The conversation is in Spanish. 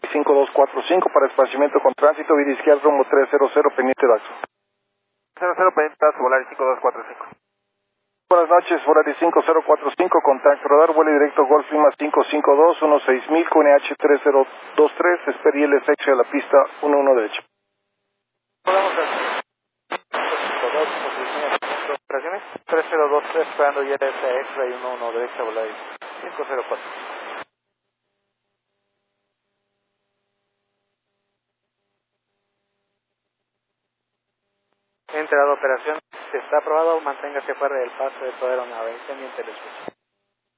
5245 para espaciamiento con tránsito, vía izquierda rumbo 300 pendiente de Axo. 00 pendiente de Axo, Volaris 5245. Buenas noches, Volaris 5045, contacto radar, vuelo directo Golf Lima 552, 16000 con NH3023, espera el efecto de la pista 11 derecho. Podemos ver. 3023, esperando ILS X-Ray 11 derecha, Volaris 504. Entrada de operación, si está aprobado, manténgase fuera del paso de toda aeronave, pendiente del escucho.